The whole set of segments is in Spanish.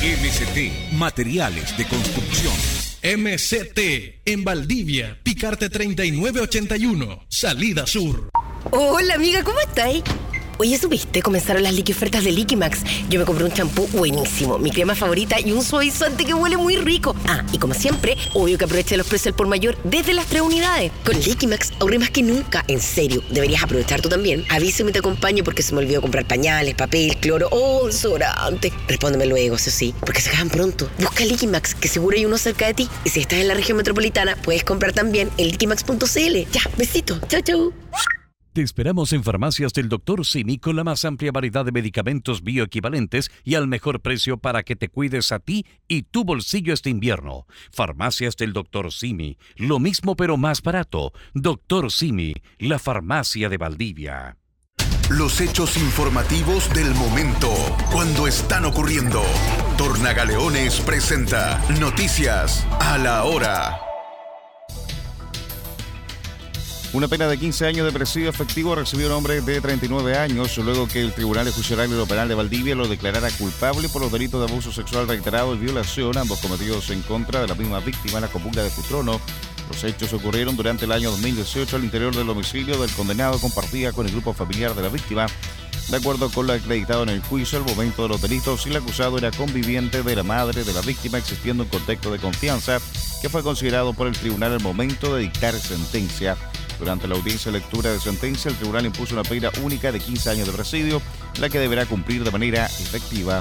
MCT Materiales de Construcción. MCT en Valdivia, Picarte 3981, Salida Sur. Hola amiga, ¿cómo estáis? Oye, ¿supiste? Comenzaron las ofertas de Liquimax. Yo me compré un champú buenísimo, mi crema favorita y un suavizante que huele muy rico. Ah, y como siempre, obvio que aproveché los precios al por mayor desde las 3 unidades. Con Liquimax ahorré más que nunca. En serio, deberías aprovechar tú también. Avísame y te acompaño porque se me olvidó comprar pañales, papel, cloro o desodorante. Respóndeme luego, eso sí, porque se acaban pronto. Busca Liquimax, que seguro hay uno cerca de ti. Y si estás en la región metropolitana, puedes comprar también en liquimax.cl. Ya, besito. Chau, chau. Te esperamos en Farmacias del Dr. Simi con la más amplia variedad de medicamentos bioequivalentes y al mejor precio para que te cuides a ti y tu bolsillo este invierno. Farmacias del Dr. Simi, lo mismo pero más barato. Dr. Simi, la farmacia de Valdivia. Los hechos informativos del momento, cuando están ocurriendo. Tornagaleones presenta Noticias a la Hora. Una pena de 15 años de presidio efectivo recibió un hombre de 39 años luego que el Tribunal de Justicia y lo Penal de Valdivia lo declarara culpable por los delitos de abuso sexual reiterado y violación, ambos cometidos en contra de la misma víctima en la comuna de Futrono. Los hechos ocurrieron durante el año 2018 al interior del domicilio del condenado compartida con el grupo familiar de la víctima. De acuerdo con lo acreditado en el juicio, al momento de los delitos, el acusado era conviviente de la madre de la víctima, existiendo un contexto de confianza que fue considerado por el tribunal al momento de dictar sentencia. Durante la audiencia de lectura de sentencia, el tribunal impuso una pena única de 15 años de presidio, la que deberá cumplir de manera efectiva.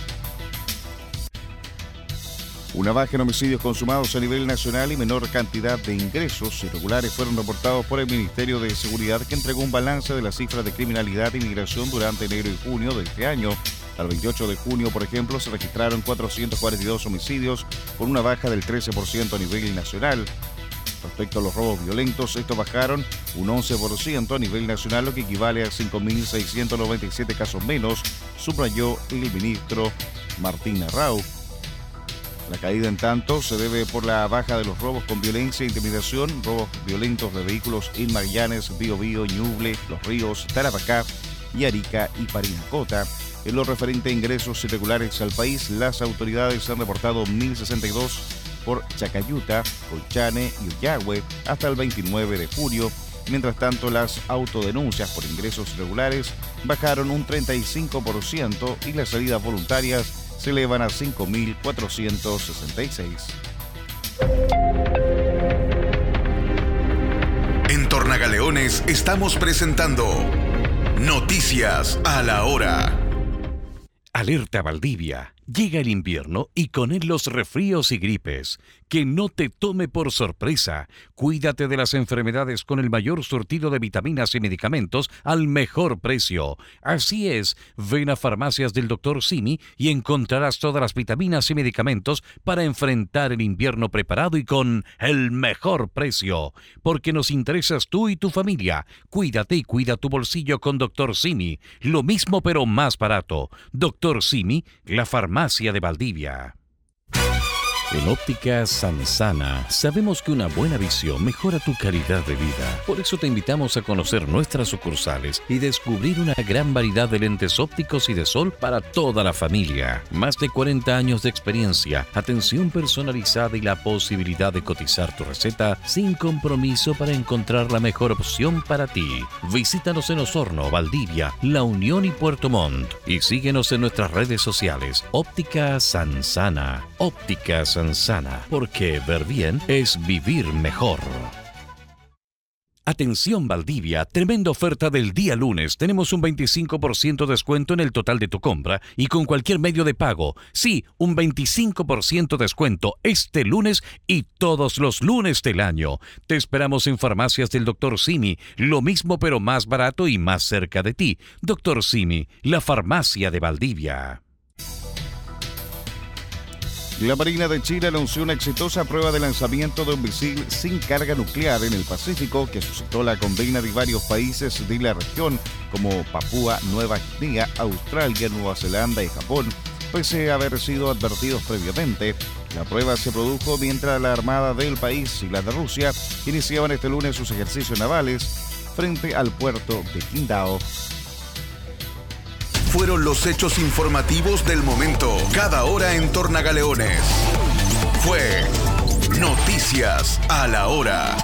Una baja en homicidios consumados a nivel nacional y menor cantidad de ingresos irregulares fueron reportados por el Ministerio de Seguridad, que entregó un balance de las cifras de criminalidad e inmigración durante enero y junio de este año. Al 28 de junio, por ejemplo, se registraron 442 homicidios, con una baja del 13% a nivel nacional. Respecto a los robos violentos, estos bajaron un 11% a nivel nacional, lo que equivale a 5.697 casos menos, subrayó el ministro Martín Arrau. La caída, en tanto, se debe por la baja de los robos con violencia e intimidación, robos violentos de vehículos en Magallanes, Biobío, Ñuble, Los Ríos, Tarapacá y Arica y Parinacota. En lo referente a ingresos irregulares al país, las autoridades han reportado 1.062 por Chacayuta, Colchane y Ullahue hasta el 29 de junio. Mientras tanto, las autodenuncias por ingresos irregulares bajaron un 35% y las salidas voluntarias se elevan a 5.466. En Tornagaleones estamos presentando Noticias a la Hora. Alerta Valdivia. Llega el invierno y con él los resfríos y gripes. Que no te tome por sorpresa. Cuídate de las enfermedades con el mayor surtido de vitaminas y medicamentos al mejor precio. Así es, ven a Farmacias del Dr. Simi y encontrarás todas las vitaminas y medicamentos para enfrentar el invierno preparado y con el mejor precio. Porque nos interesas tú y tu familia. Cuídate y cuida tu bolsillo con Dr. Simi. Lo mismo pero más barato. Dr. Simi, la farmacia de Valdivia. En Óptica Sansana sabemos que una buena visión mejora tu calidad de vida. Por eso te invitamos a conocer nuestras sucursales y descubrir una gran variedad de lentes ópticos y de sol para toda la familia. Más de 40 años de experiencia, atención personalizada y la posibilidad de cotizar tu receta sin compromiso para encontrar la mejor opción para ti. Visítanos en Osorno, Valdivia, La Unión y Puerto Montt. Y síguenos en nuestras redes sociales. Óptica Sansana. Óptica Sansana, porque ver bien es vivir mejor. Atención Valdivia, tremenda oferta del día lunes. Tenemos un 25% de descuento en el total de tu compra y con cualquier medio de pago. Sí, un 25% de descuento este lunes y todos los lunes del año. Te esperamos en Farmacias del Dr. Simi, lo mismo pero más barato y más cerca de ti. Dr. Simi, la farmacia de Valdivia. La Marina de Chile anunció una exitosa prueba de lanzamiento de un misil sin carga nuclear en el Pacífico que suscitó la condena de varios países de la región como Papúa Nueva Guinea, Australia, Nueva Zelanda y Japón, pese a haber sido advertidos previamente. La prueba se produjo mientras la Armada del país y la de Rusia iniciaban este lunes sus ejercicios navales frente al puerto de Qingdao. fueron los hechos informativos del momento, cada hora en Tornagaleones. Fue Noticias a la Hora.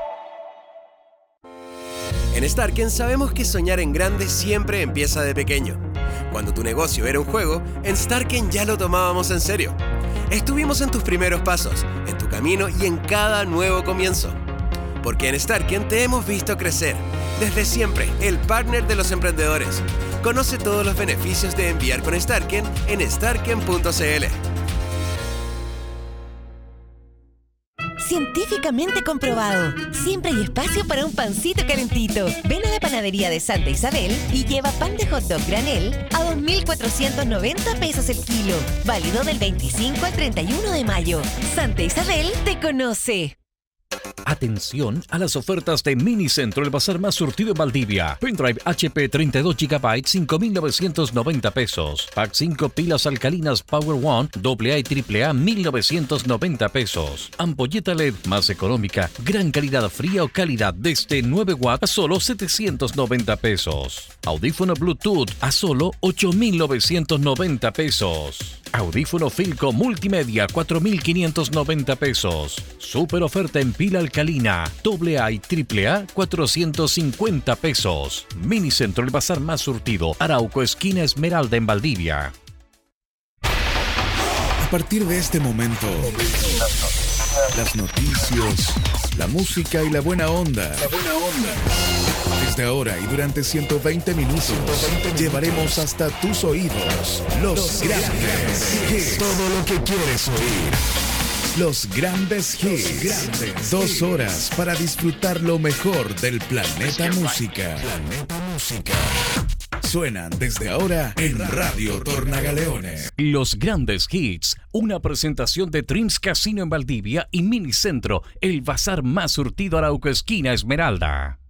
En Starken sabemos que soñar en grande siempre empieza de pequeño. Cuando tu negocio era un juego, en Starken ya lo tomábamos en serio. Estuvimos en tus primeros pasos, en tu camino y en cada nuevo comienzo. Porque en Starken te hemos visto crecer. Desde siempre, el partner de los emprendedores. Conoce todos los beneficios de enviar con Starken en starken.cl. Científicamente comprobado. Siempre hay espacio para un pancito calentito. Ven a la panadería de Santa Isabel y lleva pan de hot dog granel a 2.490 pesos el kilo. Válido del 25 al 31 de mayo. Santa Isabel te conoce. Atención a las ofertas de Minicentro, el bazar más surtido en Valdivia. Pendrive HP 32 GB, 5.990 pesos. Pack 5 pilas alcalinas Power One, AA y AAA, 1.990 pesos. Ampolleta LED más económica, gran calidad fría o calidad desde 9 watts a solo 790 pesos. Audífono Bluetooth a solo 8.990 pesos. Audífono Filco Multimedia, 4.590 pesos. Super oferta en pila alcalina, AA y AAA, 450 pesos. Minicentro, el bazar más surtido. Arauco, esquina Esmeralda en Valdivia. A partir de este momento, las noticias, la música y la buena onda. Desde ahora y durante 120 minutos, llevaremos hasta tus oídos los grandes hits. Todo lo que quieres oír. Los grandes hits. 2 horas para disfrutar lo mejor del planeta música. Suenan desde ahora en Radio Tornagaleones. Los grandes hits, una presentación de Dreams Casino en Valdivia y Minicentro, el bazar más surtido Arauco, esquina Esmeralda.